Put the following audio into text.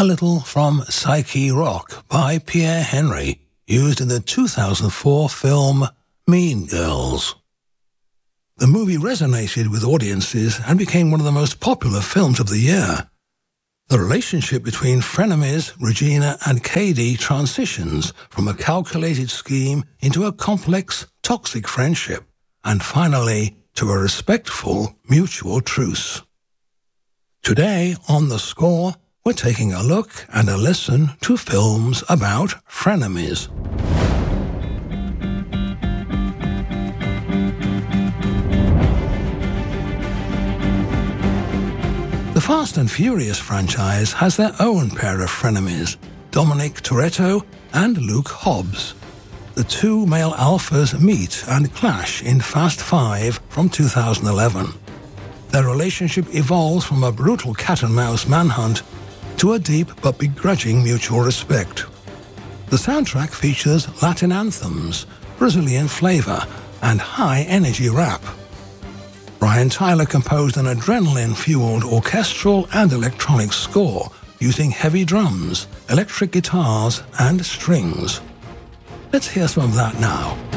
a little from Psyche Rock by Pierre Henry, used in the 2004 film Mean Girls. The movie resonated with audiences and became one of the most popular films of the year. The relationship between frenemies Regina and Cady transitions from a calculated scheme into a complex, toxic friendship, and finally to a respectful mutual truce. Today, on The Score, we're taking a look and a listen to films about frenemies. The Fast and Furious franchise has their own pair of frenemies, Dominic Toretto and Luke Hobbs. The two male alphas meet and clash in Fast 5 from 2011. Their relationship evolves from a brutal cat-and-mouse manhunt to a deep but begrudging mutual respect. The soundtrack features Latin anthems, Brazilian flavor, and high-energy rap. Brian Tyler composed an adrenaline-fueled orchestral and electronic score using heavy drums, electric guitars, and strings. Let's hear some of that now.